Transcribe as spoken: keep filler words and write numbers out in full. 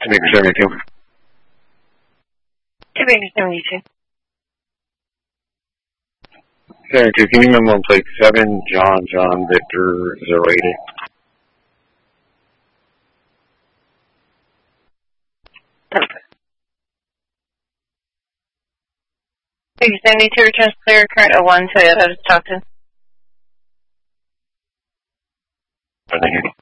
Maker seventy-two. Two Maker seventy-two. seventy-two, can you remember on plate seven, John, John, Victor, zero eighty? Maker seventy-two returns clear, current oh one, Toyota to Stockton. Thank you.